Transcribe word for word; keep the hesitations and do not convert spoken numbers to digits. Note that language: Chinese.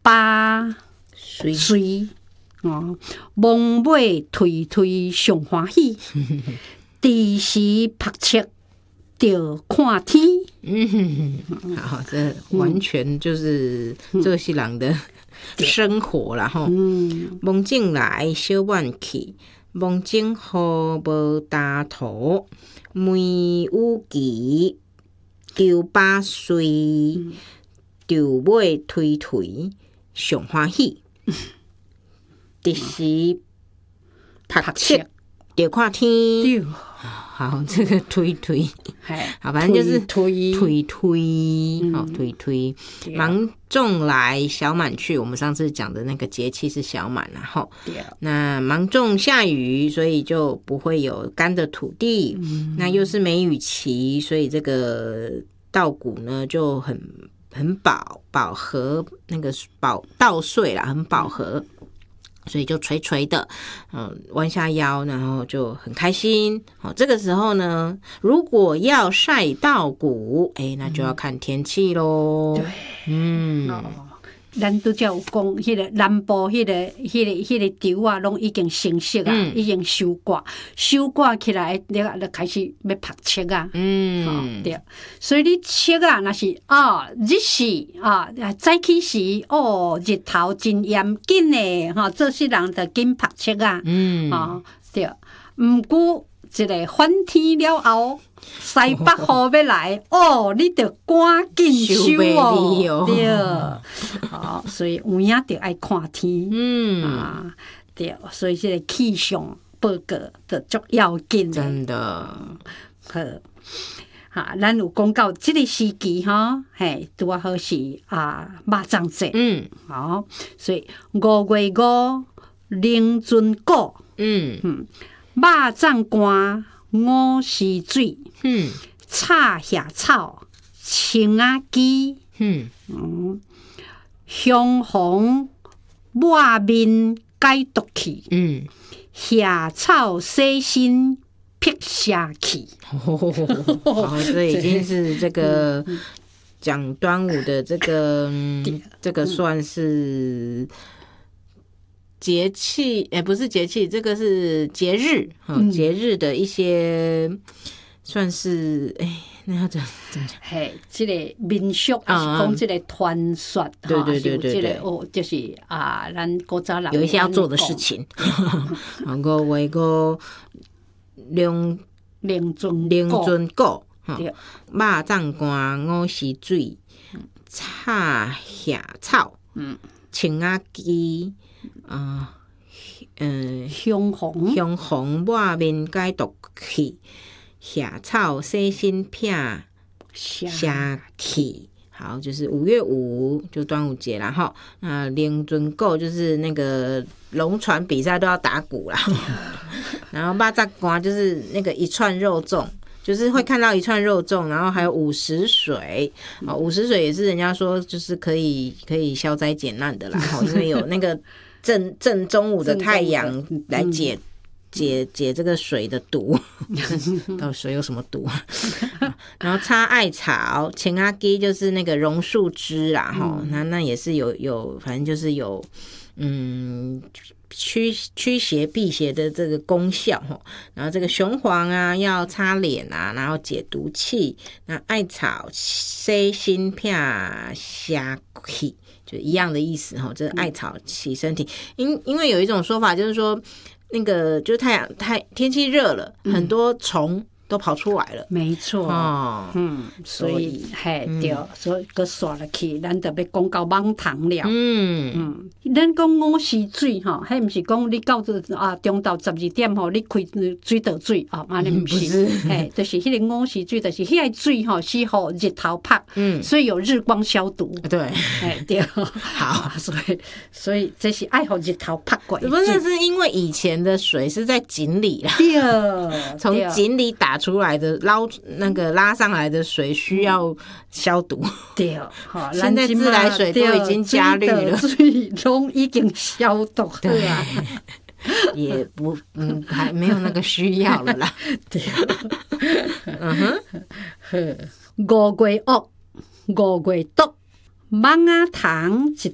巴水水哦，蒙尾推推上欢喜，第时拍切着看天。 嗯，好，这完全就是这是人的生活啦吼。 嗯， 梦境来小晚去，梦境好无大头，梅有奇，丢八岁，丢尾推推上欢喜。第时拍切着看天。 对， 好，这个推推，好，反正就是推推推，好推推，芒种来，小满去。我们上次讲的那个节气是小满，然后那芒种下雨，所以就不会有干的土地。嗯、那又是梅雨期，所以这个稻谷呢就很很饱饱和，那个饱稻穗啦，很饱和。所以就垂垂的，嗯，弯下腰，然后就很开心。好，这个时候呢，如果要晒稻谷，哎，那就要看天气咯。 对， 嗯， 哦，咱都叫有讲，迄个南部迄个、迄个、迄个稻啊，拢已经成熟啊， 嗯、 已经收割，收割起来，你就开始要拍切啊。 嗯， 哦、对，所以你切啊，那是哦，日时啊，早起时哦，日头真严紧呢，哈、哦，做事人就紧拍切啊。 嗯， 哦，对，毋过一个反天了后。西北雨要来哦，你得赶紧收哦，对，好，所以有影得爱看天，嗯啊，对，所以这个气象报告就足要紧的， 真的， 好，哈，咱有讲到这个时期哈，嘿，拄啊好是啊肉粽节，嗯，好，所以五月五凌春果，嗯嗯，肉粽干。五时水，嗯，插夏草，青仔鸡，嗯嗯，香红抹面解毒气，嗯，夏草洗身辟邪气。 哦，这已经是这个讲端午的这个、嗯、这个算是。节气，哎、欸，不是节气，这个是节日，嗯、节日的一些算是，哎、欸，那要怎怎么讲？ 嘿，这个民俗还是讲这个传说，哈、 对对对对对， 这个哦，就是啊，咱古早人有一些要做的事情。然后为个凌凌春凌春果， 对， 肉粽干五时水，插夏草，嗯，青仔鸡。啊，嗯， 香红香红抹面解毒气，夏草洗身辟邪气。好，就是五月五就端午节啦哈。那凌春果就是那个龙船比赛都要打鼓啦。然后肉粽干就是那个一串肉粽。就是会看到一串肉粽，然后还有午时水，哦，午时水也是人家说就是可以可以消灾解难的啦，因为有那个正正中午的太阳来解、嗯、解解这个水的毒，到底水有什么毒啊？然后插艾草，青仔鸡就是那个榕树枝啦，哈、嗯，那那也是有有，反正就是有嗯。驱驱邪辟邪的这个功效，然后这个雄黄啊要擦脸啊，然后解毒气。那艾草洗身辟邪气，就一样的意思哈。这艾草洗身体，因因为有一种说法就是说，那个就是太阳太天气热了，嗯、很多虫。都跑出来了， 没错，哦、嗯，所以嘿、嗯、对，所以佮刷落去，咱就要讲到网糖了，嗯嗯，咱讲五时水吼，迄毋是讲你到啊中昼十二點吼，你開水倒水啊，安尼毋是，嘿，就是迄個五時水，就是迄個水吼，是互日頭拍，嗯，所以有日光消毒， 對， 哎对，好，所以所以這是愛互日頭拍過， 不是是因為以前的水是在井裡啦， 對， 從井裡打出来的捞那个拉上来的水需要消毒， 对， 好，现在自来水都已经加氯了， 水都已经消毒了，对啊， 也不嗯还没有那个需要了啦， 对，嗯哼，五月恶，五月毒，蚊仔糖一